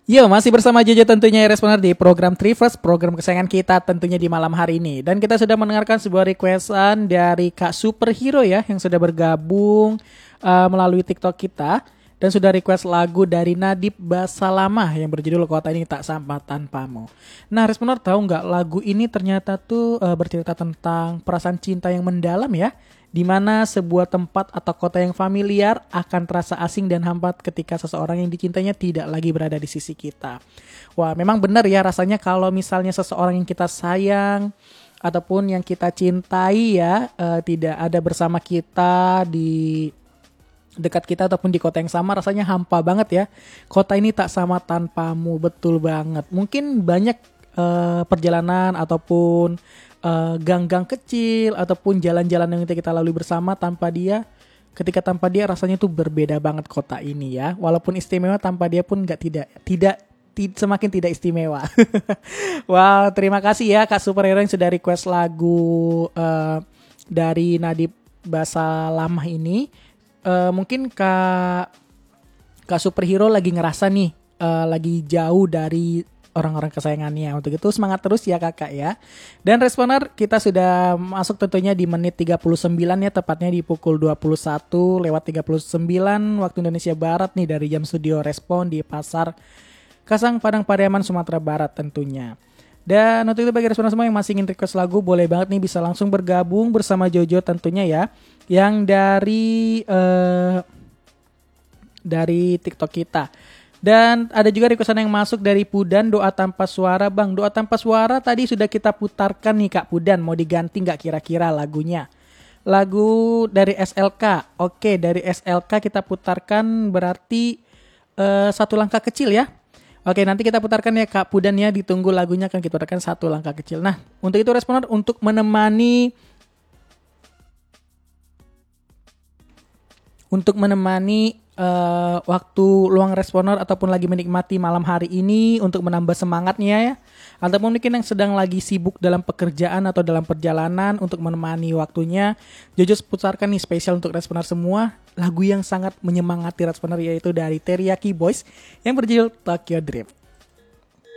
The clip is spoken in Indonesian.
Yo, masih bersama Jojo tentunya ya, Responder di program Trivers, program kesayangan kita tentunya di malam hari ini. Dan kita sudah mendengarkan sebuah requestan dari Kak Superhero ya, yang sudah bergabung melalui TikTok kita. Dan sudah request lagu dari Nadib Basalamah yang berjudul Kota Ini Tak Sampah Tanpamu. Nah, Responder tahu nggak lagu ini ternyata tuh bercerita tentang perasaan cinta yang mendalam ya, di mana sebuah tempat atau kota yang familiar akan terasa asing dan hampa ketika seseorang yang dicintainya tidak lagi berada di sisi kita. Wah, memang benar ya rasanya kalau misalnya seseorang yang kita sayang ataupun yang kita cintai ya tidak ada bersama kita di dekat kita ataupun di kota yang sama, rasanya hampa banget ya. Kota ini tak sama tanpamu, betul banget. Mungkin banyak perjalanan ataupun gang-gang kecil ataupun jalan-jalan yang kita lalui bersama ketika tanpa dia rasanya tuh berbeda banget kota ini ya. Walaupun istimewa, tanpa dia pun semakin tidak istimewa. Wow, terima kasih ya Kak Superhero yang sudah request lagu dari Nadib Basalamah ini. Mungkin Kak Superhero lagi ngerasa nih lagi jauh dari orang-orang kesayangannya. Untuk itu semangat terus ya kakak ya. Dan Responder, kita sudah masuk tentunya di menit 39 ya, tepatnya di pukul 21:39 waktu Indonesia Barat nih dari jam studio Respon di Pasar Kasang Padang Pariaman Sumatera Barat tentunya. Dan untuk itu bagi Responder semua yang masih ingin request lagu, boleh banget nih bisa langsung bergabung bersama Jojo tentunya ya, yang dari TikTok kita. Dan ada juga requestan yang masuk dari Pudan, Doa Tanpa Suara. Bang, Doa Tanpa Suara tadi sudah kita putarkan nih Kak Pudan, mau diganti gak kira-kira lagunya? Lagu dari SLK. Oke, dari SLK kita putarkan berarti Satu Langkah Kecil ya. Oke, nanti kita putarkan ya Kak Pudan ya, ditunggu lagunya akan kita putarkan Satu Langkah Kecil. Nah, untuk itu Responder, untuk menemani waktu luang Responder ataupun lagi menikmati malam hari ini untuk menambah semangatnya ya, ataupun mungkin yang sedang lagi sibuk dalam pekerjaan atau dalam perjalanan, untuk menemani waktunya, Jojo putarkan nih spesial untuk Responder semua lagu yang sangat menyemangati Responder, yaitu dari Teriyaki Boys yang berjudul Tokyo Drift.